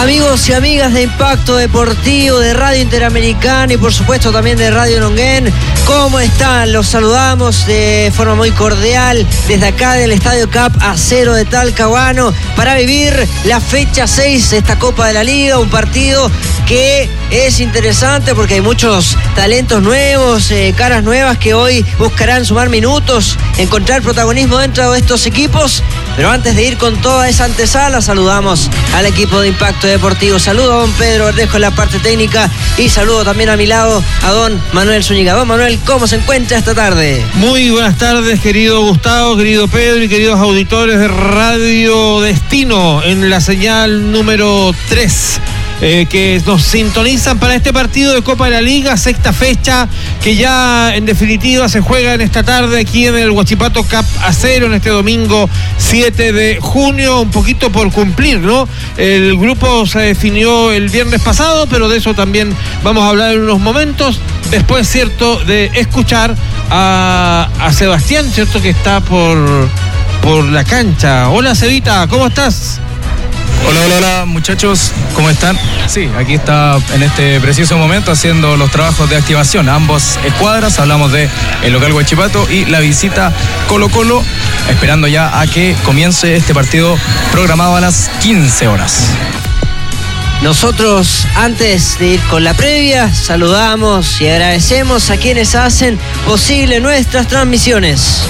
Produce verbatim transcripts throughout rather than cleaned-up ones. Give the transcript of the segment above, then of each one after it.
Amigos y amigas de Impacto Deportivo, de Radio Interamericana y por supuesto también de Radio Longuén, ¿cómo están? Los saludamos de forma muy cordial desde acá del Estadio Cap Acero de Talcahuano para vivir la fecha seis de esta Copa de la Liga, un partido que es interesante porque hay muchos talentos nuevos, eh, caras nuevas que hoy buscarán sumar minutos, encontrar protagonismo dentro de estos equipos. Pero antes de ir con toda esa antesala, saludamos al equipo de Impacto Deportivo. Saludo a don Pedro Verdejo en la parte técnica y saludo también a mi lado a don Manuel Zúñiga. Don Manuel, ¿cómo se encuentra esta tarde? Muy buenas tardes, querido Gustavo, querido Pedro y queridos auditores de Radio Destino en la señal número tres. Eh, que nos sintonizan para este partido de Copa de la Liga, sexta fecha, que ya en definitiva se juega en esta tarde aquí en el Huachipato Cap Acero, en este domingo siete de junio, un poquito por cumplir, ¿no? El grupo se definió el viernes pasado, pero de eso también vamos a hablar en unos momentos, después, cierto, de escuchar a, a Sebastián, cierto, que está por, por la cancha. Hola, Cevita, ¿cómo estás? Hola, hola, hola muchachos, ¿cómo están? Sí, aquí está en este preciso momento haciendo los trabajos de activación. Ambas escuadras, hablamos de el local Huachipato y la visita Colo Colo, esperando ya a que comience este partido programado a las quince horas. Nosotros, antes de ir con la previa, saludamos y agradecemos a quienes hacen posible nuestras transmisiones.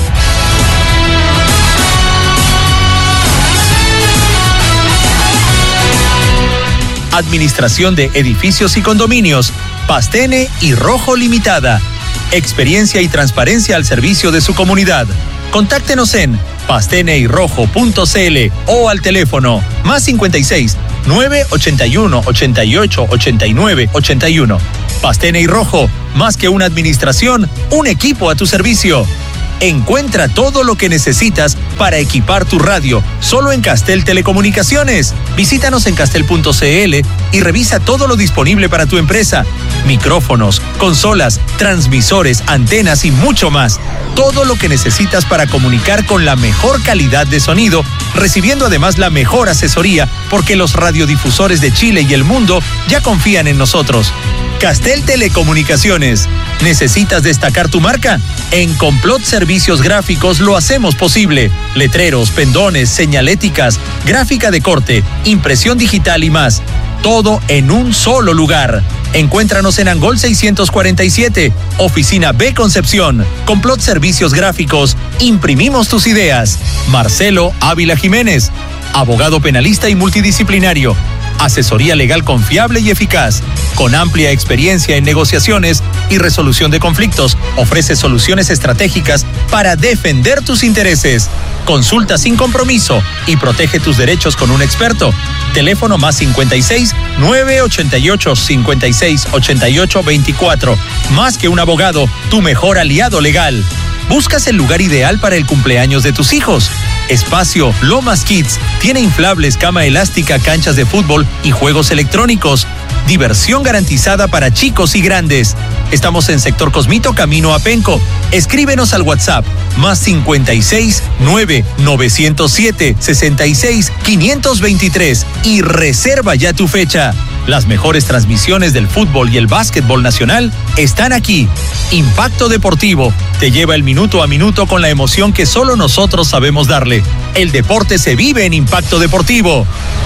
Administración de Edificios y Condominios, Pastene y Rojo Limitada. Experiencia y transparencia al servicio de su comunidad. Contáctenos en pastene y rojo punto c l o al teléfono más cincuenta y seis, nueve ochenta y uno, ochenta y ocho, ochenta y nueve, ochenta y uno. Pastene y Rojo, más que una administración, un equipo a tu servicio. Encuentra todo lo que necesitas para equipar tu radio, solo en Castel Telecomunicaciones. Visítanos en castel punto c l y revisa todo lo disponible para tu empresa. Micrófonos, consolas, transmisores, antenas y mucho más. Todo lo que necesitas para comunicar con la mejor calidad de sonido, recibiendo además la mejor asesoría, porque los radiodifusores de Chile y el mundo ya confían en nosotros. Castel Telecomunicaciones. ¿Necesitas destacar tu marca? En Complot Servicios Gráficos lo hacemos posible. Letreros, pendones, señaléticas, gráfica de corte, impresión digital y más. Todo en un solo lugar. Encuéntranos en Angol seiscientos cuarenta y siete, Oficina B Concepción. Complot Servicios Gráficos. Imprimimos tus ideas. Marcelo Ávila Jiménez, abogado penalista y multidisciplinario. Asesoría legal confiable y eficaz. Con amplia experiencia en negociaciones y resolución de conflictos, ofrece soluciones estratégicas para defender tus intereses. Consulta sin compromiso y protege tus derechos con un experto. Teléfono más cincuenta y seis, nueve ochenta y ocho, cincuenta y seis, ochenta y ocho, veinticuatro. Más que un abogado, tu mejor aliado legal. ¿Buscas el lugar ideal para el cumpleaños de tus hijos? Espacio Lomas Kids tiene inflables, cama elástica, canchas de fútbol y juegos electrónicos. Diversión garantizada para chicos y grandes. Estamos en Sector Cosmito, camino a Penco. Escríbenos al WhatsApp más cincuenta y seis, nueve novecientos siete, sesenta y seis, quinientos veintitrés y reserva ya tu fecha. Las mejores transmisiones del fútbol y el básquetbol nacional están aquí. Impacto Deportivo te lleva el minuto a minuto con la emoción que solo nosotros sabemos darle. El deporte se vive en Impacto Deportivo.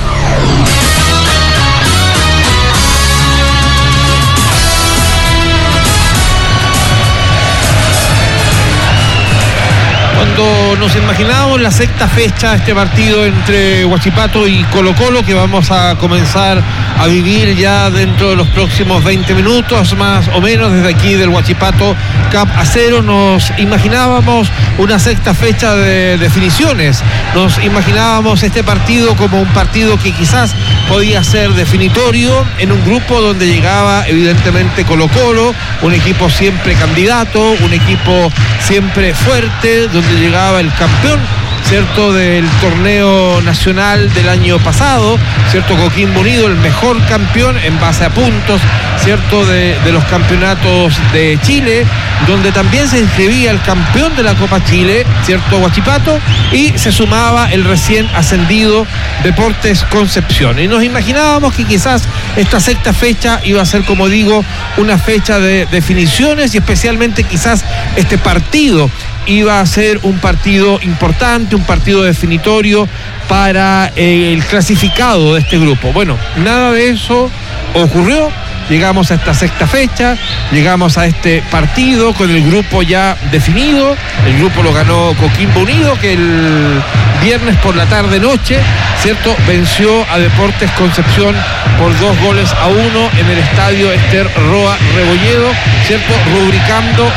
Cuando nos imaginábamos la sexta fecha, este partido entre Huachipato y Colo Colo, que vamos a comenzar a vivir ya dentro de los próximos veinte minutos, más o menos, desde aquí del Huachipato Cap Acero, nos imaginábamos una sexta fecha de definiciones. Nos imaginábamos este partido como un partido que quizás podía ser definitorio en un grupo donde llegaba evidentemente Colo Colo, un equipo siempre candidato, un equipo siempre fuerte, donde llegaba el campeón ¿cierto?, del torneo nacional del año pasado, ¿cierto? Coquimbo Unido, el mejor campeón en base a puntos, ¿cierto?, de, de los campeonatos de Chile, donde también se inscribía el campeón de la Copa Chile, ¿cierto?, Huachipato, y se sumaba el recién ascendido Deportes Concepción. Y nos imaginábamos que quizás esta sexta fecha iba a ser, como digo, una fecha de definiciones, y especialmente quizás este partido iba a ser un partido importante, un partido definitorio para eh, el clasificado de este grupo. Bueno, nada de eso ocurrió. Llegamos a esta sexta fecha, llegamos a este partido con el grupo ya definido. El grupo lo ganó Coquimbo Unido, que el viernes por la tarde-noche, ¿cierto?, venció a Deportes Concepción por dos goles a uno en el estadio Ester Roa Rebolledo, ¿cierto?, rubricando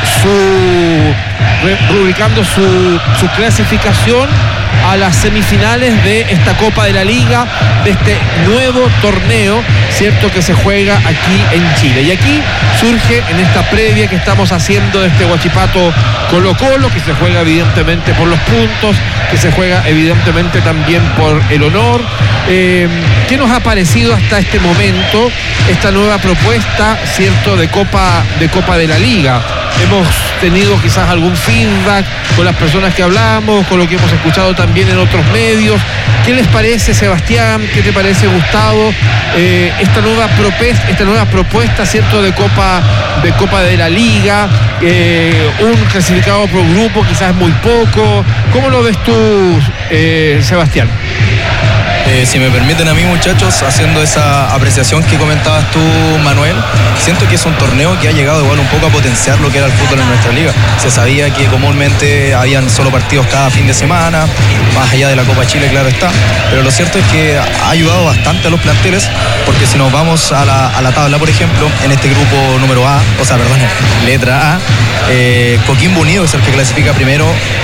su, rubricando su, su clasificación a las semifinales de esta Copa de la Liga, de este nuevo torneo, ¿cierto?, que se juega aquí en Chile. Y aquí surge, en esta previa que estamos haciendo de este Huachipato Colo Colo, que se juega evidentemente por los puntos, que se juega evidentemente también por el honor. Eh, ¿Qué nos ha parecido hasta este momento esta nueva propuesta, ¿cierto?, de Copa, de Copa de la Liga? Hemos tenido quizás algún feedback con las personas que hablamos, con lo que hemos escuchado también en otros medios. ¿Qué les parece, Sebastián? ¿Qué te parece, Gustavo? Eh, esta nueva propuesta, esta nueva propuesta, ¿cierto?, de Copa, de Copa de la Liga, eh, un clasificado por grupo, quizás muy poco. ¿Cómo lo ves tú, eh, Sebastián? Eh, si me permiten a mí, muchachos, haciendo esa apreciación que comentabas tú, Manuel, siento que es un torneo que ha llegado igual un poco a potenciar lo que era el fútbol en nuestra liga. Se sabía que comúnmente habían solo partidos cada fin de semana, más allá de la Copa Chile, claro está, pero lo cierto es que ha ayudado bastante a los planteles, porque si nos vamos a la, a la tabla, por ejemplo, en este grupo número A, o sea, perdón, letra A, eh, Coquimbo Unido es el que clasifica primero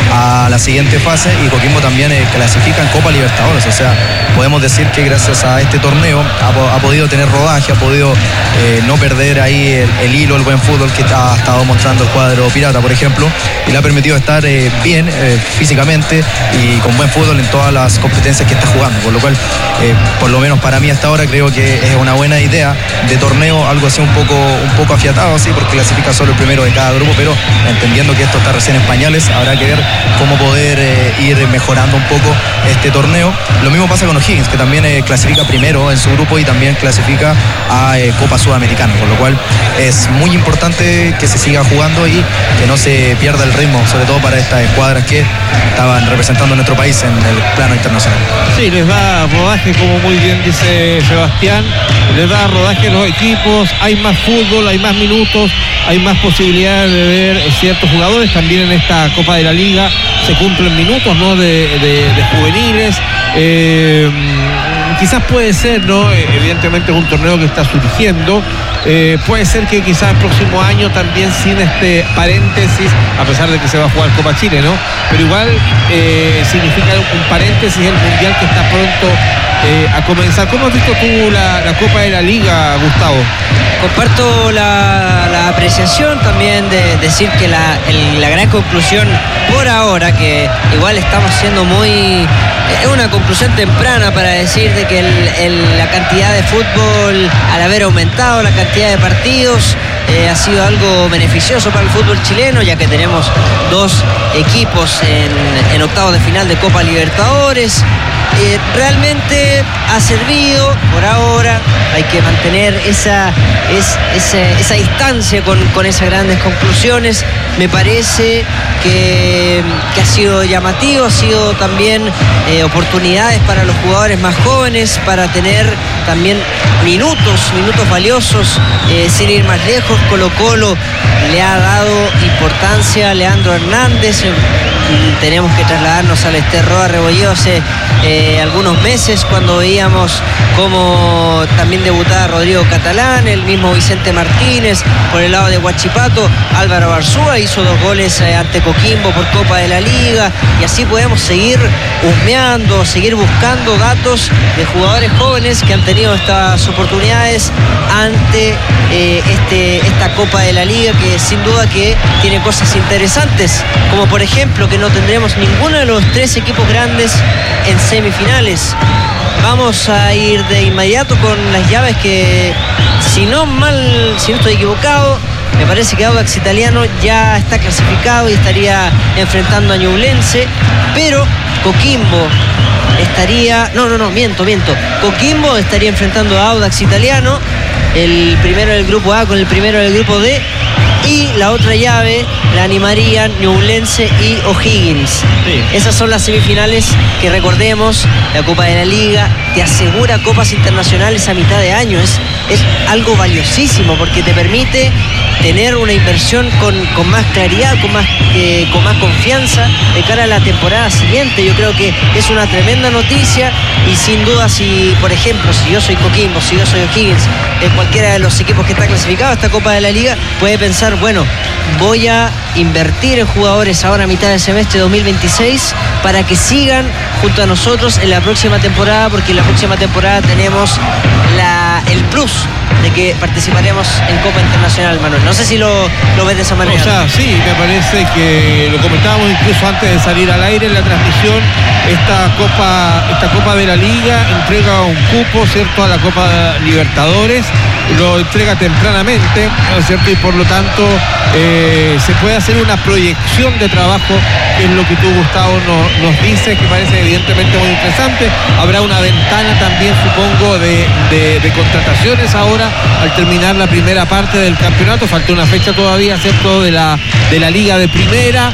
a la siguiente fase, y Coquimbo también eh, clasifica en Copa Libertadores. O sea, podemos decir que gracias a este torneo ha, ha podido tener rodaje, ha podido eh, no perder ahí el, el hilo, el buen fútbol que ha estado mostrando el cuadro pirata, por ejemplo, y le ha permitido estar eh, bien eh, físicamente y con buen fútbol en todas las competencias que está jugando, por lo cual, eh, por lo menos para mí hasta ahora, creo que es una buena idea de torneo, algo así un poco, un poco afiatado, sí, porque clasifica solo el primero de cada grupo, pero entendiendo que esto está recién en pañales, habrá que ver cómo poder eh, ir mejorando un poco este torneo. Lo mismo pasa con O'Higgins, que también eh, clasifica primero en su grupo y también clasifica a eh, Copa Sudamericana, por lo cual es muy importante que se siga jugando y que no se pierda el ritmo, sobre todo para estas escuadras que estaban representando a nuestro país en el plano internacional. Sí, les da rodaje, como muy bien dice Sebastián, les da rodaje a los equipos, hay más fútbol, hay más minutos, hay más posibilidades de ver ciertos jugadores. También en esta Copa de la Liga se cumplen minutos, ¿no?, de, de, de juveniles. Eh, quizás puede ser, ¿no?, evidentemente es un torneo que está surgiendo, eh, puede ser que quizás el próximo año también, sin este paréntesis, a pesar de que se va a jugar Copa Chile, ¿no?, pero igual eh, significa un paréntesis el Mundial que está pronto eh, a comenzar. ¿Cómo has visto tú la, la Copa de la Liga, Gustavo? Comparto la, la apreciación también de decir que la, el, la gran conclusión por ahora, que igual estamos siendo muy... Es una conclusión temprana para decir de que el, el, la cantidad de fútbol, al haber aumentado la cantidad de partidos, eh, ha sido algo beneficioso para el fútbol chileno, ya que tenemos dos equipos en, en octavos de final de Copa Libertadores. Eh, realmente ha servido por ahora, hay que mantener esa, es, esa, esa distancia con, con esas grandes conclusiones. Me parece que, que ha sido llamativo, ha sido también eh, oportunidades para los jugadores más jóvenes, para tener también minutos, minutos valiosos, eh, sin ir más lejos. Colo Colo le ha dado importancia a Leandro Hernández. Eh, tenemos que trasladarnos al Ester Roa Rebolledo hace eh, algunos meses, cuando veíamos cómo también debutaba Rodrigo Catalán, el mismo Vicente Martínez. Por el lado de Huachipato, Álvaro Barzúa hizo dos goles eh, ante Coquimbo por Copa de la Liga, y así podemos seguir husmeando, seguir buscando datos de jugadores jóvenes que han tenido esta oportunidades ante eh, este, esta Copa de la Liga, que sin duda que tiene cosas interesantes, como por ejemplo que no tendremos ninguno de los tres equipos grandes en semifinales. Vamos a ir de inmediato con las llaves que, si no mal, si no estoy equivocado, me parece que Audax Italiano ya está clasificado y estaría enfrentando a Ñublense, pero Coquimbo estaría... No, no, no, miento, miento. Coquimbo estaría enfrentando a Audax Italiano, el primero del grupo A con el primero del grupo D, y la otra llave la animarían Ñublense y O'Higgins. Sí. Esas son las semifinales que, recordemos, la Copa de la Liga te asegura copas internacionales a mitad de año. Es, es algo valiosísimo porque te permite tener una inversión con, con más claridad, con más, eh, con más confianza de cara a la temporada siguiente. Yo creo que es una tremenda noticia y sin duda, si, por ejemplo, si yo soy Coquimbo, si yo soy O'Higgins, en cualquiera de los equipos que está clasificado a esta Copa de la Liga, puede pensar, bueno, voy a invertir en jugadores ahora a mitad del semestre dos mil veintiséis para que sigan junto a nosotros en la próxima temporada, porque en la próxima temporada tenemos la, el plus de que participaremos en Copa Internacional, Manuel. No sé si lo, lo ves de esa manera. O sea, sí, me parece que lo comentábamos incluso antes de salir al aire en la transmisión. Esta Copa, esta Copa de la Liga entrega un cupo, ¿cierto?, a la Copa Libertadores. Lo entrega tempranamente, ¿no es cierto? Y por lo tanto eh, se puede hacer una proyección de trabajo, que es lo que tú, Gustavo, no, nos dices, que parece evidentemente muy interesante. Habrá una ventana también, supongo, de, de, de contrataciones ahora al terminar la primera parte del campeonato. Falta una fecha todavía, ¿cierto?, de la, de la Liga de Primera,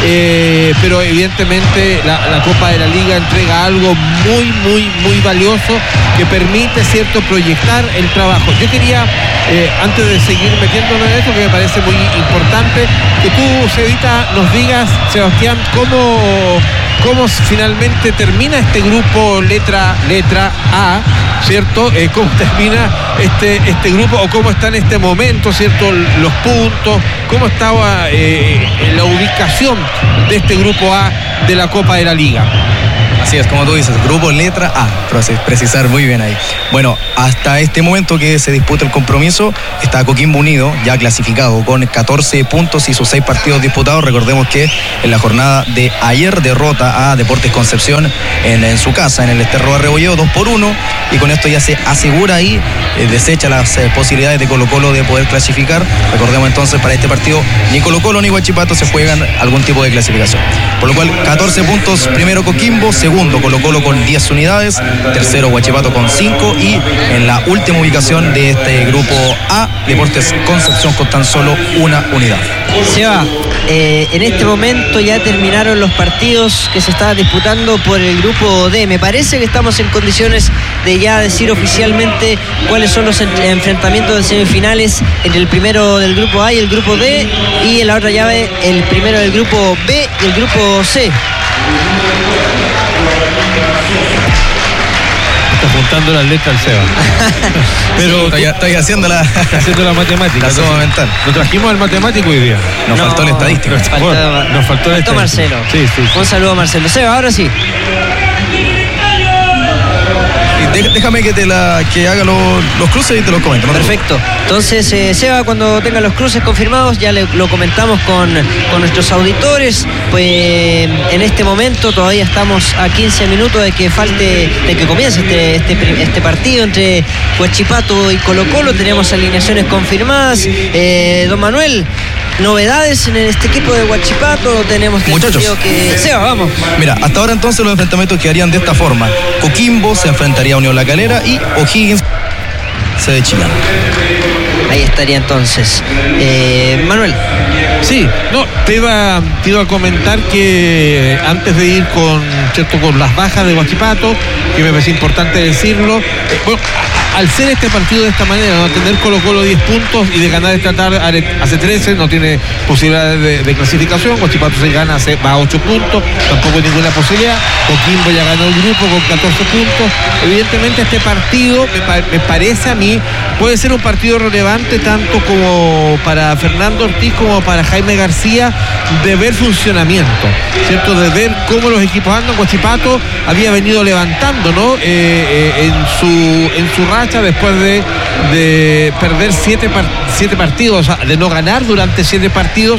eh, pero evidentemente la, la Copa de la Liga entrega algo muy, muy, muy valioso que permite, ¿cierto?, proyectar el trabajo. Yo quería, eh, antes de seguir metiéndonos en esto, que me parece muy importante, que tú, Cevita, nos digas, Sebastián, cómo, cómo finalmente termina este grupo letra, letra A, ¿cierto? Eh, cómo termina este, este grupo, o cómo está en este momento, ¿cierto?, los puntos, cómo estaba eh, la ubicación de este grupo A de la Copa de la Liga. Así es, como tú dices, grupo letra A, precisar muy bien ahí. Bueno, hasta este momento que se disputa el compromiso, está Coquimbo Unido ya clasificado con catorce puntos y sus seis partidos disputados. Recordemos que en la jornada de ayer derrota a Deportes Concepción en, en su casa, en el Esterro de Rebolledo, dos por uno, y con esto ya se asegura ahí, eh, desecha las eh, posibilidades de Colo Colo de poder clasificar. Recordemos entonces, para este partido ni Colo Colo ni Huachipato se juegan algún tipo de clasificación. Por lo cual, catorce puntos primero Coquimbo, segundo Colo Colo con diez unidades, tercero Huachipato con cinco, y en la última ubicación de este grupo A, Deportes Concepción con tan solo una unidad. Seba, eh, en este momento ya terminaron los partidos que se estaban disputando por el grupo D. Me parece que estamos en condiciones de ya decir oficialmente cuáles son los enfrentamientos de semifinales entre el primero del grupo A y el grupo D, y en la otra llave el primero del grupo B y el grupo C. Está juntando las letras al Seba. Pero estoy, estoy haciendo la haciendo la matemática. La suma mental. Lo trajimos al matemático hoy día. Nos no, faltó el estadístico. Nos faltó, bueno, nos faltó el estadístico. Marcelo. Sí, sí, sí. Un saludo a Marcelo. Seba, ahora sí. Déjame que te la que haga lo, los cruces y te los comento. ¿No? Perfecto. Entonces, eh, Seba, cuando tenga los cruces confirmados, ya le, lo comentamos con, con nuestros auditores. Pues en este momento todavía estamos a quince minutos de que falte, de que comience este, este, este partido entre Huachipato y Colo Colo. Tenemos alineaciones confirmadas. Eh, don Manuel, novedades en este equipo de Huachipato. Tenemos muchachos que... Seba, vamos. Mira, hasta ahora entonces los enfrentamientos quedarían de esta forma. Coquimbo se enfrentaría a Unión La Calera y O'Higgins se de Chillán. Ahí estaría entonces. Eh, Manuel. Sí, no, te iba, te iba a comentar que antes de ir con, ¿cierto?, con las bajas de Huachipato, que me parece importante decirlo, eh, bueno, al ser este partido de esta manera, no tener Colo Colo diez puntos y de ganar esta tarde hace trece, no tiene posibilidades de, de clasificación. Huachipato se gana, se va a ocho puntos, tampoco hay ninguna posibilidad. Coquimbo ya ganó el grupo con catorce puntos. Evidentemente este partido, me, me parece a mí, puede ser un partido relevante tanto como para Fernando Ortiz como para Jaime García, de ver funcionamiento, ¿cierto?, de ver cómo los equipos andan. Huachipato había venido levantando, ¿no?, eh, eh, en su en su radio racha después de, de perder siete, par, siete partidos, o sea, de no ganar durante siete partidos.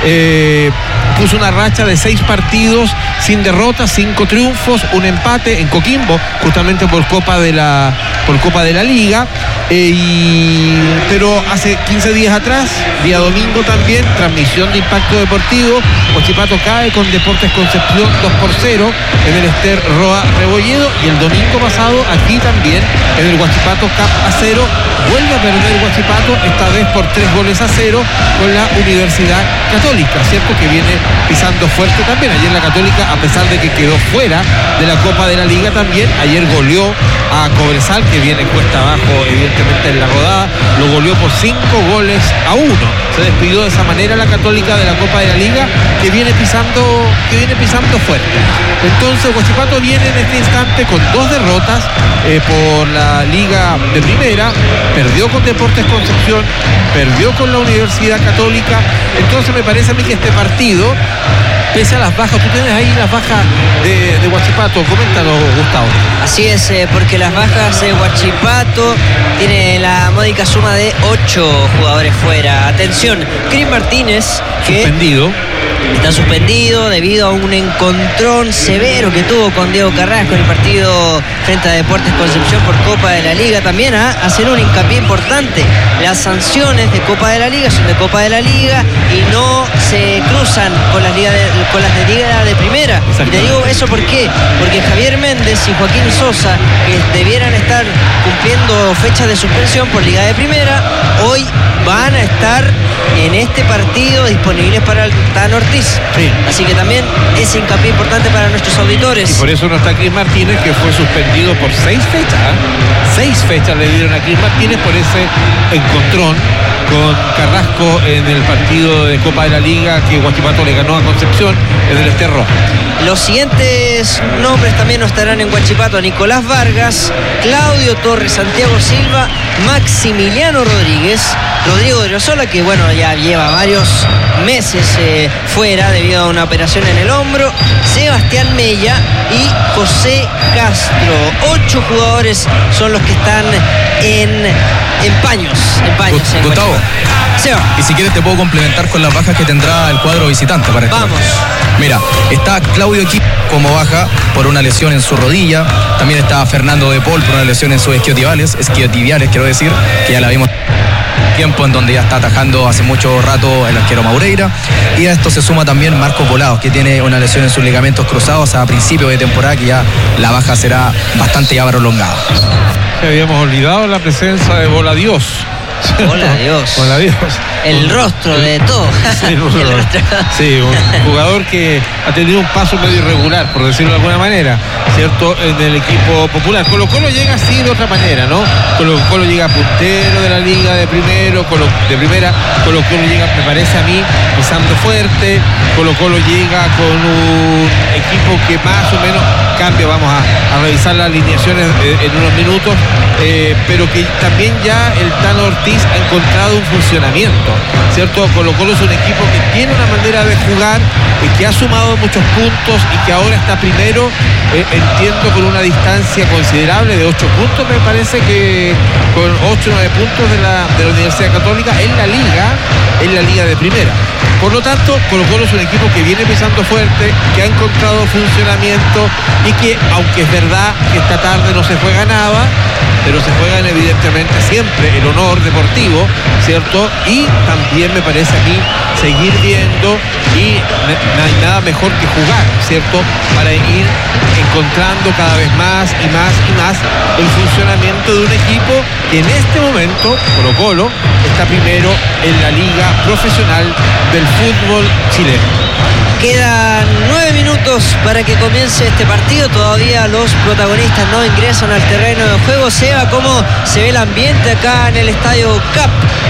Eh, puso una racha de seis partidos sin derrotas, cinco triunfos, un empate en Coquimbo, justamente por Copa de la, por Copa de la Liga. Eh, y, pero hace quince días atrás, día domingo también, transmisión de Impacto Deportivo, Huachipato cae con Deportes Concepción dos por cero en el Ester Roa Rebolledo, y el domingo pasado aquí también en el Huachipato Cup a cero vuelve a perder Huachipato, esta vez por tres goles a cero con la Universidad Católica, cierto que viene pisando fuerte también. Ayer la Católica, a pesar de que quedó fuera de la Copa de la Liga también, ayer goleó a Cobresal, que viene cuesta abajo evidentemente en la rodada, lo goleó por cinco goles a uno. Se despidió de esa manera la Católica de la Copa de la Liga, que viene pisando, que viene pisando fuerte. Entonces Huachipato viene en este instante con dos derrotas eh, por la Liga de Primera, perdió con Deportes Concepción, perdió con la Universidad Católica. Entonces me parece a mí que este partido, pese a las bajas, tú tienes ahí las bajas de, de Huachipato, coméntanos, Gustavo. Así es, eh, porque las bajas de Huachipato tiene la módica suma de ocho jugadores fuera. Atención, Cris Martínez, que suspendido. Está suspendido debido a un encontrón severo que tuvo con Diego Carrasco en el partido frente a Deportes Concepción por Copa de la Liga. También a hacer un hincapié importante: las sanciones de Copa de la Liga son de Copa de la Liga y no se cruzan con las, liga de, con las de Liga de Primera. Y te digo eso ¿por qué? Porque Javier Méndez y Joaquín Sosa, que debieran estar cumpliendo fechas de suspensión por Liga de Primera, hoy van a estar en este partido disponibles para el Tano Ortiz. Sí. Así que también es hincapié importante para nuestros auditores. Y por eso no está Cris Martínez, que fue suspendido por seis fechas. ¿eh? Seis fechas le dieron a Cris Martínez por ese encontrón con Carrasco en el partido de Copa de la Liga que Huachipato le ganó a Concepción en el Ester Roa. Los siguientes nombres también no estarán en Huachipato: Nicolás Vargas, Claudio Torres, Santiago Silva, Maximiliano Rodríguez, Rodrigo de Rosola, que bueno, ya lleva varios meses eh, fuera debido a una operación en el hombro, Sebastián Mella y José Castro. Ocho jugadores son los que están en, en paños. En paños en Gustavo, Seba. Y si quieres te puedo complementar con las bajas que tendrá el cuadro visitante para este. Vamos. Mira, está Claudio Equip como baja por una lesión en su rodilla. También está Fernando De Paul por una lesión en sus isquiotibiales, isquiotibiales quiero decir, que ya la vimos tiempo en donde ya está atajando hace mucho rato el arquero Maureira. Y a esto se suma también Marcos Volados, que tiene una lesión en sus ligamentos cruzados a principio de temporada, que ya la baja será bastante ya prolongada. Habíamos olvidado la presencia de Voladios. Hola Dios. Hola Dios. El un, rostro de todo. Sí, el rostro. Sí, un jugador que ha tenido un paso medio irregular, por decirlo de alguna manera, ¿cierto? En el equipo popular. Colo Colo llega así de otra manera, ¿no? Colo Colo llega puntero de la liga de primero, Colo, de primera. Colo Colo llega, me parece a mí, pisando fuerte. Colo Colo llega con un equipo que más o menos cambia. Vamos a, a revisar las alineaciones en unos minutos, eh, pero que también ya el Tano Ortiz ha encontrado un funcionamiento, ¿cierto? Colo Colo es un equipo que tiene una manera de jugar y que ha sumado muchos puntos y que ahora está primero, eh, entiendo, con una distancia considerable de ocho puntos, me parece que con ocho o nueve puntos de la, de la Universidad Católica en la liga, en la liga de primera. Por lo tanto, Colo Colo es un equipo que viene pisando fuerte, que ha encontrado funcionamiento y que, aunque es verdad que esta tarde no se juega nada, pero se juegan evidentemente siempre el honor deportivo, ¿cierto? Y también me parece a mí seguir viendo, y no hay nada mejor que jugar, ¿cierto? Para ir encontrando cada vez más y más y más el funcionamiento de un equipo que en este momento, Colo Colo, está primero en la liga profesional del fútbol chileno. Quedan nueve minutos para que comience este partido. Todavía los protagonistas no ingresan al terreno de juego. Seba, ¿cómo se ve el ambiente acá en el Estadio Cap?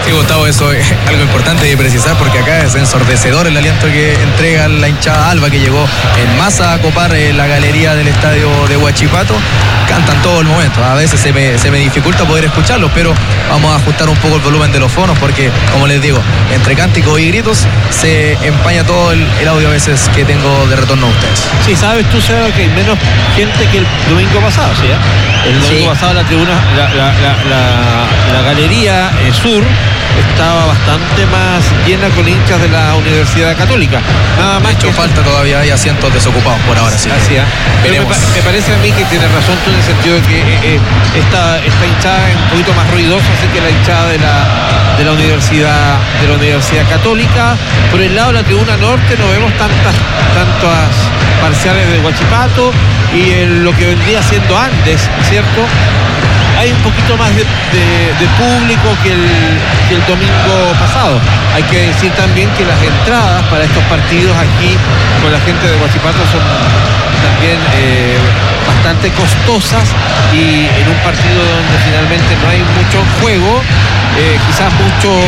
Sí, Gustavo, eso es algo importante de precisar porque acá es ensordecedor el aliento que entrega la hinchada alba que llegó en masa a copar eh, la galería del estadio de Huachipato. Cantan todo el momento, a veces se me, se me dificulta poder escucharlos, pero vamos a ajustar un poco el volumen de los fonos porque, como les digo, entre cánticos y gritos se empaña todo el, el audio a veces que tengo de retorno a ustedes. Sí, sabes tú, Seba, que hay menos gente que el domingo pasado, ¿sí? El domingo sí. pasado la tribuna, la, la, la, la, la galería eh, sur estaba bastante más llena con hinchas de la Universidad Católica. Nada más. De hecho, que falta todavía, hay asientos desocupados por ahora, sí. Así, ¿eh? Pero me, me parece a mí que tiene razón tú en el sentido de que eh, eh, esta, esta hinchada es un poquito más ruidosa, así que la hinchada de la, de la Universidad de la Universidad Católica. Por el lado de la tribuna norte no vemos tantas, tantas parciales de Huachipato y en lo que vendría siendo Andes, ¿cierto? Hay un poquito más de, de, de público que el, que el domingo pasado. Hay que decir también que las entradas para estos partidos aquí con la gente de Huachipato son también eh, bastante costosas y en un partido donde finalmente no hay mucho juego, eh, quizás muchos,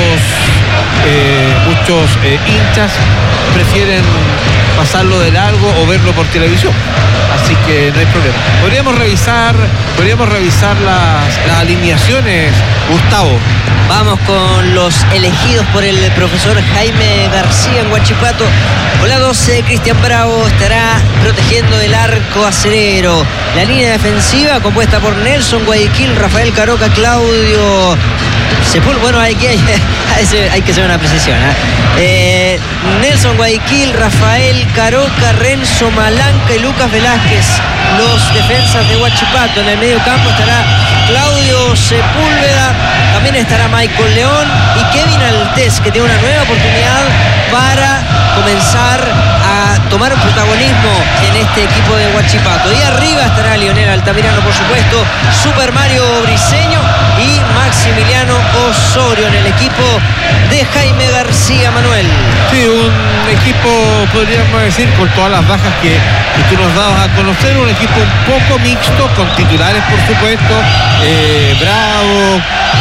eh, muchos eh, hinchas prefieren pasarlo de largo o verlo por televisión. Así que no hay problema. Podríamos revisar, podríamos revisar las, las alineaciones, Gustavo. Vamos con los elegidos por el profesor Jaime García en Huachipato. Con la doce, Cristian Bravo estará protegiendo el arco acerero. La línea defensiva compuesta por Nelson Guayaquil, Rafael Caroca, Claudio Sepúlveda. Bueno, aquí hay, hay, hay que hacer una precisión. ¿eh? Eh, Nelson Guayaquil, Rafael Caroca, Renzo Malanca y Lucas Velázquez, los defensas de Huachipato. En el medio campo estará Claudio Sepúlveda, también estará Michael León y Kevin Altés, que tiene una nueva oportunidad para comenzar a tomar protagonismo en este equipo de Huachipato. Y arriba estará Lionel Altamirano, por supuesto, Super Mario Briceño y Maximiliano Osorio en el equipo de Jaime García, Manuel. Sí, un equipo, podríamos decir, con todas las bajas que, que tú nos dabas a conocer, un equipo un poco mixto, con titulares, por supuesto, eh, Bravo,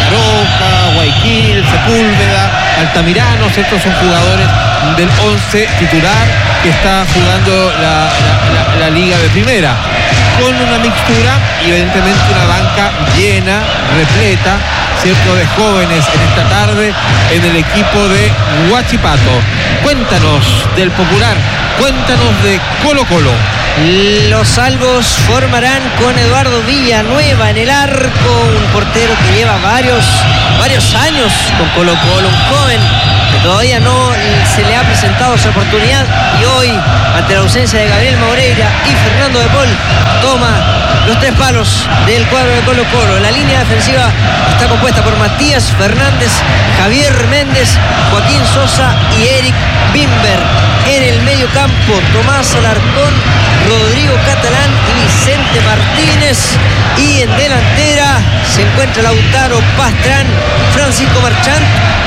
Caroca, Guayaquil, Sepúlveda, Altamirano. Estos son jugadores del once titular que está jugando la, la, la, la Liga de Primera, con una mixtura y evidentemente una banca llena, repleta, cierto, de jóvenes en esta tarde en el equipo de Huachipato. Cuéntanos del Popular, cuéntanos de Colo Colo. Los salvos formarán con Eduardo Villanueva en el arco, un portero que lleva varios, varios años con Colo Colo, un joven que todavía no se le ha presentado esa oportunidad y hoy, ante la ausencia de Gabriel Moreira y Fernando de Paul, toma los tres palos del cuadro de Colo Colo. La línea defensiva está compuesta por Matías Fernández, Javier Méndez, Joaquín Sosa y Eric Bimber. En el medio campo, Tomás Alarcón, Rodrigo Catalán y Vicente Martínez. Y en delantera se encuentra Lautaro Pastrán, Francisco Marchant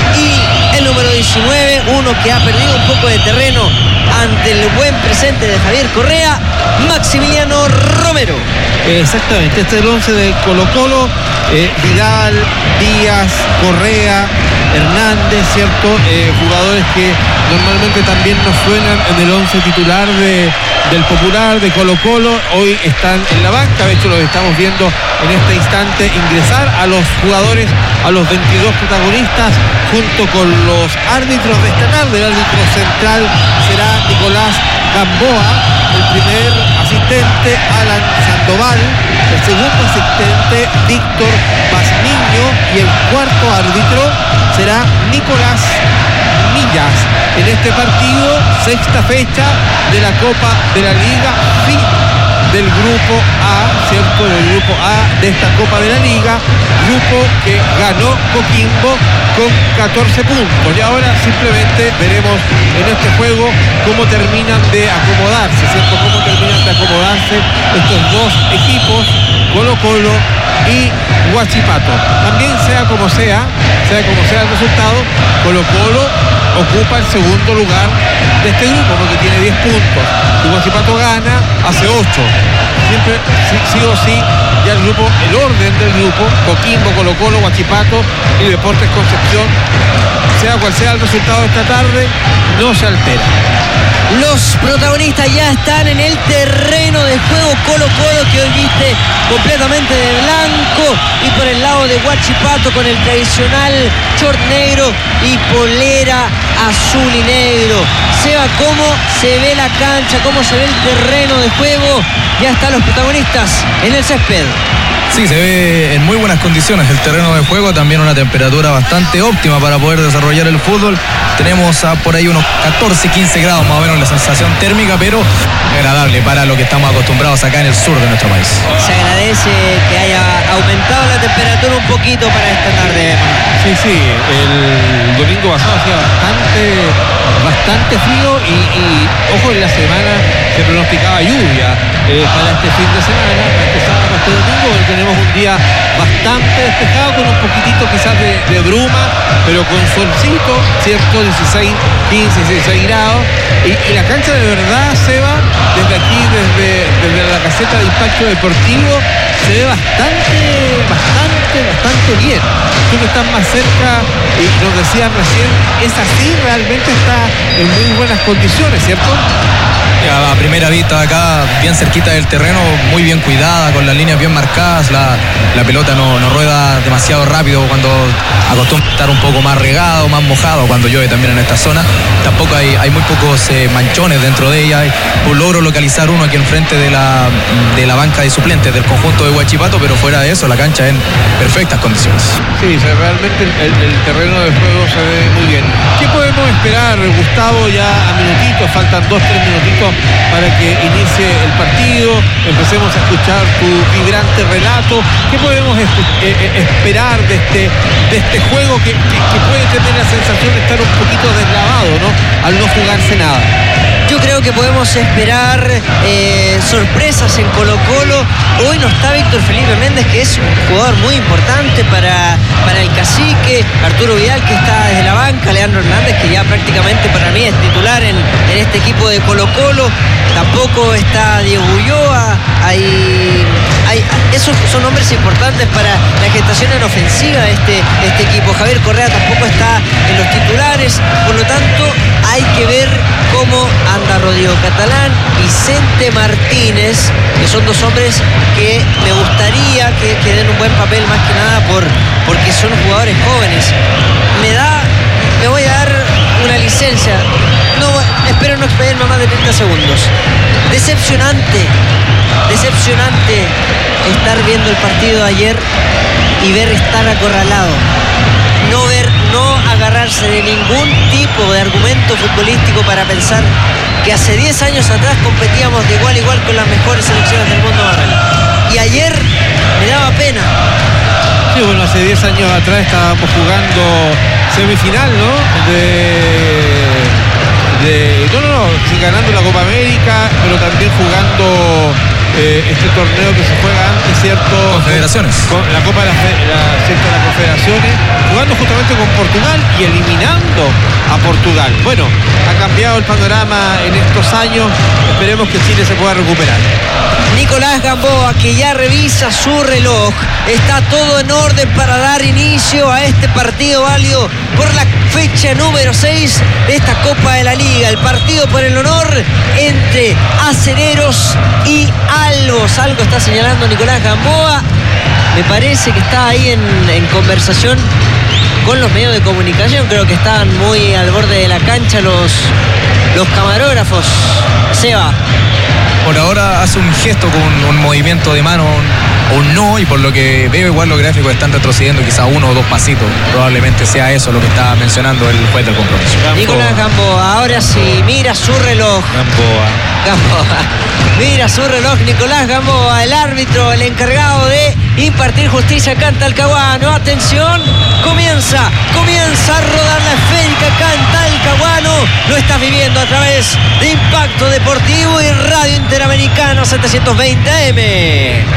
y el número diecinueve, uno que ha perdido un poco de terreno ante el buen presente de Javier Correa, Maximiliano Romero. Exactamente, este es el once de Colo Colo, eh, Vidal, Díaz, Correa, Hernández, ¿cierto? Eh, jugadores que normalmente también nos suenan en el once titular de, del Popular, de Colo Colo. Hoy están en la banca, de hecho los estamos viendo en este instante ingresar a los jugadores, a los veintidós protagonistas, junto con los árbitros de esta tarde. El árbitro central será Nicolás Gamboa, el primer asistente Alan Sandoval, el segundo asistente Víctor Pazmiño y el cuarto árbitro será Nicolás Millas. En este partido, sexta fecha de la Copa de la Liga, fin del grupo A, ¿cierto? Del grupo A de esta Copa de la Liga, grupo que ganó Coquimbo con catorce puntos. Y ahora simplemente veremos en este juego cómo terminan de acomodarse, ¿cierto? Cómo terminan de acomodarse estos dos equipos, Colo Colo y Huachipato. También sea como sea, sea como sea el resultado, Colo Colo ocupa el segundo lugar de este grupo porque tiene diez puntos. Si Huachipato gana, hace ocho. Siempre, sí, sí o sí, ya el grupo, el orden del grupo, Coquimbo, Colo Colo, Huachipato y Deportes Concepción, sea cual sea el resultado de esta tarde, no se altera. Los protagonistas ya están en el terreno de juego. Colo Colo, que hoy viste completamente de blanco, y por el lado de Huachipato con el tradicional short negro y polera azul y negro. Seba, cómo se ve la cancha, cómo se ve el terreno de juego. Ya están los protagonistas en el césped. Sí, se ve en muy buenas condiciones el terreno de juego, también una temperatura bastante óptima para poder desarrollar el fútbol. Tenemos a por ahí unos catorce, quince grados más o menos la sensación térmica, pero agradable para lo que estamos acostumbrados acá en el sur de nuestro país. Se agradece que haya aumentado la temperatura un poquito para esta tarde. Sí, sí, el domingo pasado hacía bastante, bastante frío y, y ojo, en la semana se pronosticaba lluvia eh, para este fin de semana, para este sábado, para este domingo. Tenemos un día bastante despejado con un poquitito quizás de, de bruma, pero con solcito, ¿cierto? dieciséis, quince, dieciséis grados. Y, y la cancha de verdad, Seba, desde aquí, desde, desde la caseta de Impacto Deportivo, se ve bastante, bastante, bastante bien. Tú que estás más cerca y nos decías recién, es así, realmente está en muy buenas condiciones, ¿cierto? A primera vista acá, bien cerquita del terreno, muy bien cuidada, con las líneas bien marcadas, la, la pelota no, no rueda demasiado rápido cuando acostumbra estar un poco más regado, más mojado cuando llueve también en esta zona. Tampoco hay, hay muy pocos eh, manchones dentro de ella. Pues logro localizar uno aquí enfrente de la, de la banca de suplentes del conjunto de Huachipato, pero fuera de eso la cancha en perfectas condiciones. Sí, realmente el, el, el terreno de juego se ve muy bien. ¿Qué podemos esperar, Gustavo? Ya a minutitos, faltan dos, tres minutitos para que inicie el partido, empecemos a escuchar tu vibrante relato. ¿Qué podemos eh, eh, esperar de este, de este juego que, que, que puede tener la sensación de estar un poquito deslavado, ¿no? Al no jugarse nada. Yo creo que podemos esperar eh, sorpresas en Colo Colo. Hoy no está Víctor Felipe Méndez, que es un jugador muy importante para, para el Cacique. Arturo Vidal, que está desde la banca. Leandro Hernández, que ya prácticamente para mí es titular en, en este equipo de Colo Colo. Tampoco está Diego Ulloa. Hay, hay, esos son nombres importantes para la gestación en ofensiva de este, este equipo. Javier Correa tampoco está en los titulares. Por lo tanto, hay que ver cómo anda Rodrigo Catalán, Vicente Martínez, que son dos hombres que me gustaría que, que den un buen papel, más que nada por, porque son jugadores jóvenes. Me da, me voy a dar una licencia, no, espero no expedirme más de treinta segundos. Decepcionante, decepcionante estar viendo el partido de ayer y ver estar acorralado. No ver, no agarrarse de ningún tipo de argumento futbolístico para pensar que hace diez años atrás competíamos de igual a igual con las mejores selecciones del mundo, Manuel. Y ayer me daba pena. Sí, bueno, hace diez años atrás estábamos jugando semifinal, ¿no? De... de no, no, no, sí, ganando la Copa América, pero también jugando... Eh, este torneo que se juega antes, ¿cierto? Confederaciones. Con la Copa de las la, ¿cierto? las Confederaciones, jugando justamente con Portugal y eliminando a Portugal. Bueno, ha cambiado el panorama en estos años, esperemos que Chile se pueda recuperar. Nicolás Gamboa, que ya revisa su reloj, está todo en orden para dar inicio a este partido válido por la fecha número seis de esta Copa de la Liga, el partido por el honor entre Acereros y Albos. Algo está señalando Nicolás Gamboa, me parece que está ahí en, en conversación con los medios de comunicación. Creo que estaban muy al borde de la cancha los, los camarógrafos. Seba. Por ahora hace un gesto con un, un movimiento de mano o un no, y por lo que veo igual los gráficos están retrocediendo quizá uno o dos pasitos. Probablemente sea eso lo que estaba mencionando el juez del compromiso. Gamboa. Nicolás Gamboa, ahora sí, mira su reloj. Gamboa. Gamboa. Mira su reloj, Nicolás Gamboa, el árbitro, el encargado de impartir justicia acá en Talcahuano. Atención, comienza, comienza a rodar la esférica acá en Talcahuano. Lo estás viviendo a través de Impacto Deportivo y Radio Interamericana setecientos veinte A M.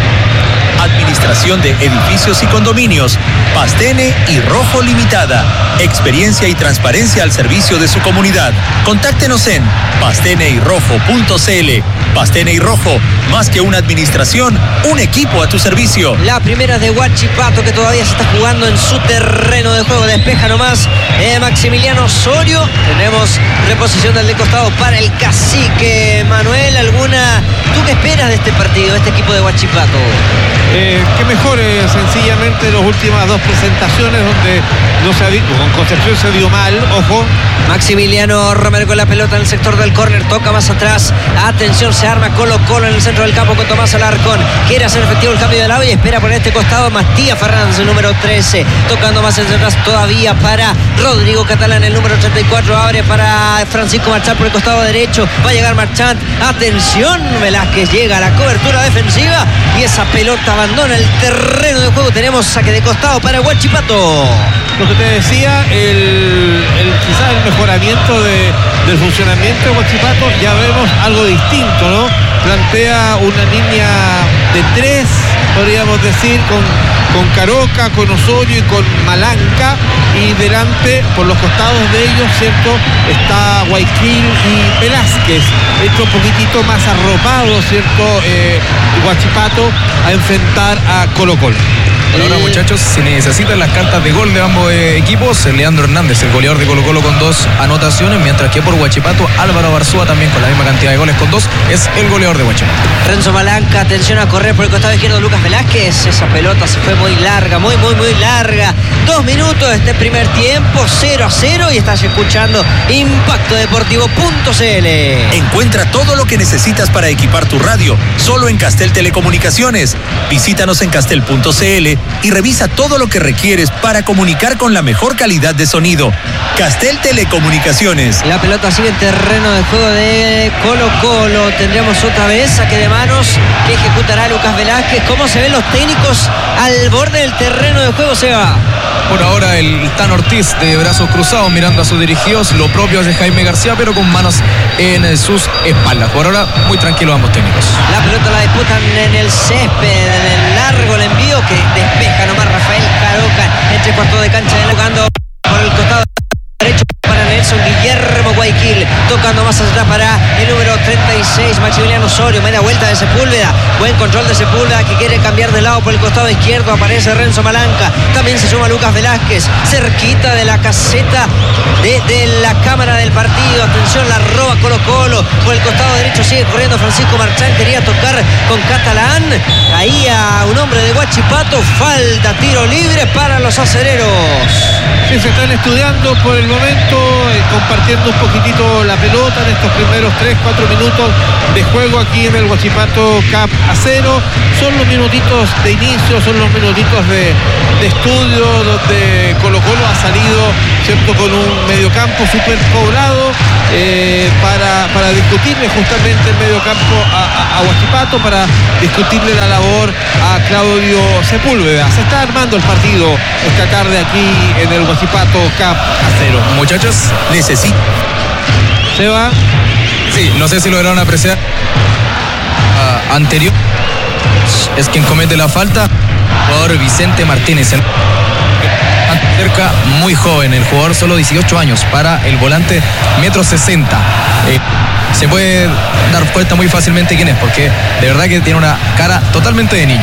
Administración de Edificios y Condominios, Pastene y Rojo Limitada. Experiencia y transparencia al servicio de su comunidad. Contáctenos en pastene y rojo punto c l. Pastene y Rojo, más que una administración, un equipo a tu servicio. La primera de Huachipato, que todavía se está jugando en su terreno de juego. Despeja nomás eh, Maximiliano Osorio. Tenemos reposición del de costado para el cacique. Manuel, ¿alguna? ¿Tú qué esperas de este partido, de este equipo de Huachipato? Eh, que mejore sencillamente las últimas dos presentaciones donde no se ha visto, con Concepción se vio mal, ojo. Maximiliano Romero con la pelota en el sector del córner, toca más atrás, atención, se arma Colo Colo en el centro del campo con Tomás Alarcón, quiere hacer efectivo el cambio de lado y espera por este costado Matías Fernández, el número trece, tocando más hacia atrás todavía para Rodrigo Catalán, el número ochenta y cuatro, abre para Francisco Marchant por el costado derecho, va a llegar Marchant, atención, Velázquez llega a la cobertura defensiva y esa pelota abandona el terreno de juego. Tenemos saque de costado para Huachipato. Lo que te decía, el, el quizás el mejoramiento de, del funcionamiento de Huachipato, ya vemos algo distinto, ¿no? Plantea una línea de tres, podríamos decir, con, con Caroca, con Osorio y con Malanca, y delante, por los costados de ellos, ¿cierto? Está Guayaquil y Velázquez, hecho un poquitito más arropado, ¿cierto? Eh, Huachipato a enfrentar a Colo Colo. Ahora, muchachos, si necesitan las cartas de gol de ambos eh, equipos, Leandro Hernández, el goleador de Colo Colo, con dos anotaciones, mientras que por Huachipato, Álvaro Barzúa, también con la misma cantidad de goles, con dos, es el goleador de Huachipato. Renzo Malanca, atención a correr por el costado izquierdo, Lucas Velázquez, esa pelota se fue muy larga, muy, muy, muy larga. Dos minutos de este primer tiempo, cero a cero, y estás escuchando Impacto Deportivo punto c l. Encuentra todo lo que necesitas para equipar tu radio, solo en Castel Telecomunicaciones. Visítanos en castel punto c l y revisa todo lo que requieres para comunicar con la mejor calidad de sonido. Castel Telecomunicaciones. La pelota sigue en terreno de juego de Colo Colo. Tendremos otra vez saque de manos que ejecutará Lucas Velázquez. ¿Cómo se ven los técnicos al borde del terreno de juego, Seba? Por ahora el Tan Ortiz de brazos cruzados mirando a sus dirigidos, lo propio hace Jaime García, pero con manos en sus espaldas. Por ahora muy tranquilos ambos técnicos. La pelota la disputan en el césped, en el largo el envío que despeja nomás Rafael Caroca entre cuartos de cancha, jugando por el costado derecho para Nelson Guillermo Guayaquil, tocando más atrás para el número treinta y seis, Maximiliano Osorio, media vuelta de Sepúlveda, buen control de Sepúlveda que quiere cambiar de lado por el costado izquierdo, aparece Renzo Malanca, también se suma Lucas Velázquez, cerquita de la caseta de, de la cámara del partido, atención, la roba Colo Colo, por el costado derecho sigue corriendo Francisco Marchant, quería tocar con Catalán, ahí a un hombre de Huachipato, falta, tiro libre para los acereros. Sí, se están estudiando por el momento, eh, compartiendo un poquitito la pelota en estos primeros tres cuatro minutos de juego aquí en el Huachipato Cup Acero. Son los minutitos de inicio, son los minutitos de, de estudio, donde Colo Colo ha salido, ¿cierto?, con un mediocampo súper poblado eh, para, para discutirle justamente el mediocampo a, a, a Huachipato, para discutirle la labor a Claudio Sepúlveda. Se está armando el partido esta tarde aquí en el Huachipato Cup Acero. Muchachos, Necesito. ¿Se va? Sí, no sé si lograron apreciar. Uh, anterior es quien comete la falta por Vicente Martínez. El... cerca, muy joven, el jugador, solo dieciocho años para el volante, metro sesenta. Eh, se puede dar cuenta muy fácilmente quién es, porque de verdad que tiene una cara totalmente de niño.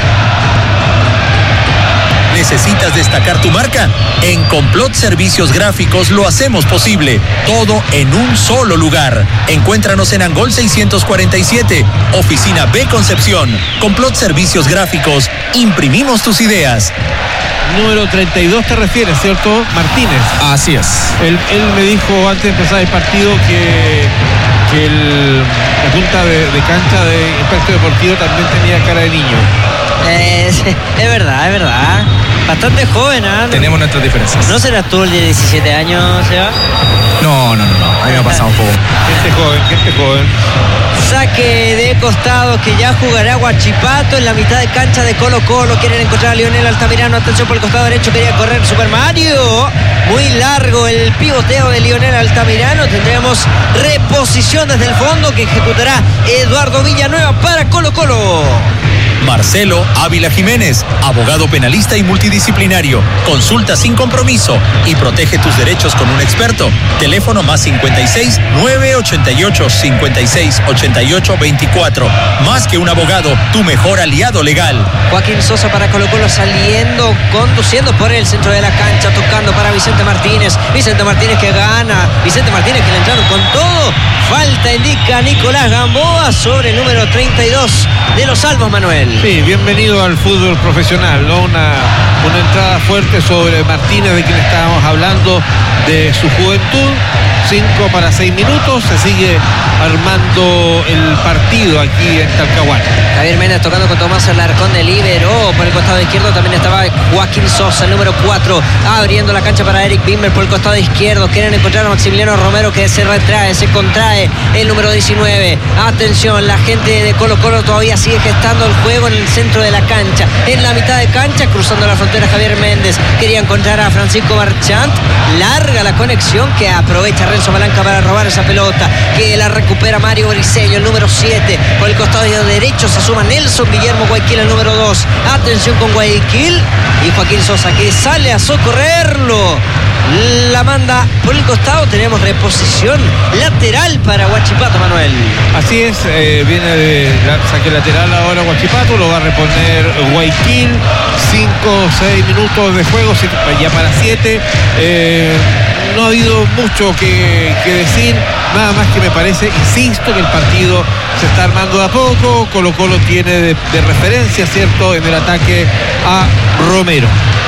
¿Necesitas destacar tu marca? En Complot Servicios Gráficos lo hacemos posible. Todo en un solo lugar. Encuéntranos en Angol seiscientos cuarenta y siete, Oficina B Concepción. Complot Servicios Gráficos. Imprimimos tus ideas. Número treinta y dos te refieres, ¿cierto? Martínez. Así es. Él, él me dijo antes de empezar el partido que, que el, la punta de, de cancha de Impacto Deportivo también tenía cara de niño. Eh, es verdad, es verdad. Bastante joven, ¿ah? ¿eh? Tenemos nuestras diferencias. ¿No serás tú el de diecisiete años, Seba? No, no, no, no. A mí me ha pasado un poco. Gente joven, gente joven. Saque de costado que ya jugará Huachipato en la mitad de cancha de Colo Colo. Quieren encontrar a Lionel Altamirano. Atención por el costado derecho. Quería correr Super Mario. Muy largo el pivoteo de Lionel Altamirano. Tendremos reposición desde el fondo que ejecutará Eduardo Villanueva para Colo Colo. Marcelo Ávila Jiménez, abogado penalista y multidisciplinario. Consulta sin compromiso y protege tus derechos con un experto. Teléfono más cincuenta y seis, nueve ochenta y ocho, cincuenta y seis, ochenta y ocho, veinticuatro. Más que un abogado, tu mejor aliado legal. Joaquín Sosa para Colo Colo saliendo, conduciendo por el centro de la cancha, tocando para Vicente Martínez. Vicente Martínez que gana. Vicente Martínez que le entraron con todo. Falta indica Nicolás Gamboa sobre el número treinta y dos de los Albos, Manuel. Sí, bienvenido al fútbol profesional, ¿no? Una, una entrada fuerte sobre Martínez, de quien estábamos hablando, de su juventud. Cinco para seis minutos, se sigue armando el partido aquí en Talcahuano. Javier Méndez tocando con Tomás Alarcón de libero. Por el costado izquierdo también estaba Joaquín Sosa, el número cuatro, abriendo la cancha para Eric Bimber por el costado izquierdo. Quieren encontrar a Maximiliano Romero que se retrae, se contrae el número diecinueve. Atención, la gente de Colo Colo todavía sigue gestando el juego en el centro de la cancha. En la mitad de cancha, cruzando la frontera Javier Méndez. Quería encontrar a Francisco Marchant. Larga la conexión que aprovecha Renzo Malanca para robar esa pelota, que la recupera Mario Briseño, el número siete. Por el costado derecho se suma Nelson Guillermo Guayaquil, el número dos. Atención con Guayaquil y Joaquín Sosa que sale a socorrerlo. La manda por el costado. Tenemos reposición lateral para Huachipato, Manuel. Así es, eh, viene de la, saque lateral ahora Huachipato, lo va a reponer Guayaquil. Cinco o seis minutos de juego, ya para siete. Eh, no ha habido mucho que, que decir, nada más que me parece, insisto, que el partido se está armando de a poco. Colo Colo tiene de, de referencia, ¿cierto?, en el ataque a Romero.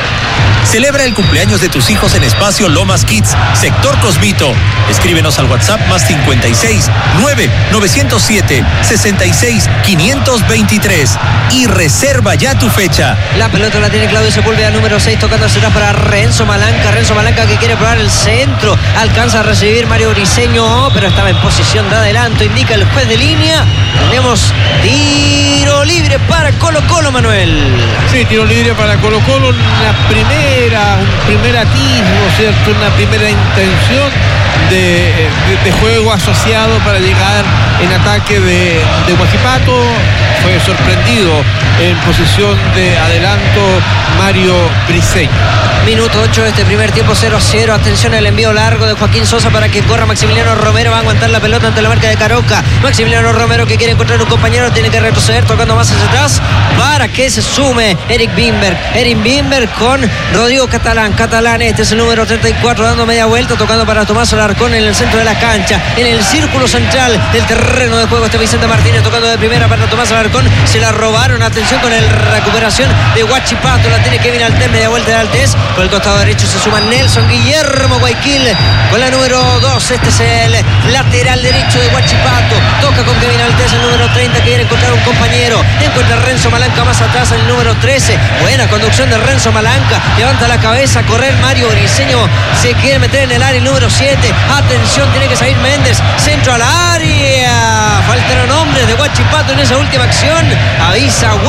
Celebra el cumpleaños de tus hijos en Espacio Lomas Kids, Sector Cosmito. Escríbenos al WhatsApp más cincuenta y seis, nueve novecientos siete, sesenta y seis, quinientos veintitrés y reserva ya tu fecha. La pelota la tiene Claudio Sepúlveda, número seis, tocando atrás para Renzo Malanca. Renzo Malanca que quiere probar el centro. Alcanza a recibir Mario Briseño, pero estaba en posición de adelanto, indica el juez de línea. Tenemos tiro libre para Colo Colo, Manuel. Sí, tiro libre para Colo Colo. La primera un primer atisbo, ¿cierto? Una primera intención de, de, de juego asociado para llegar en ataque de, de Huachipato. Fue sorprendido en posición de adelanto Mario Briseño. Minuto ocho de este primer tiempo, cero a cero. Atención al envío largo de Joaquín Sosa para que corra Maximiliano Romero. Va a aguantar la pelota ante la marca de Caroca. Maximiliano Romero que quiere encontrar un compañero, tiene que retroceder tocando más hacia atrás para que se sume Eric Bimber. Eric Bimber con Rodrigo Catalán. Catalán, este es el número treinta y cuatro, dando media vuelta, tocando para Tomás Alarcón en el centro de la cancha. En el círculo central del terreno de juego este Vicente Martínez tocando de primera para Tomás Alarcón. Se la robaron, atención con el recuperación de Huachipato. La tiene Kevin Altés, media vuelta de Altés. Por el costado derecho se suma Nelson Guillermo Guayaquil con la número dos. Este es el lateral derecho de Huachipato. Toca con Kevin Altés, el número treinta, que quiere encontrar un compañero. Encuentra Renzo Malanca más atrás, el número trece. Buena conducción de Renzo Malanca. Levanta la cabeza a correr Mario Briseño. Se quiere meter en el área el número siete. Atención, tiene que salir Méndez. Centro al área. Faltaron hombres de Huachipato en esa última acción. Avisa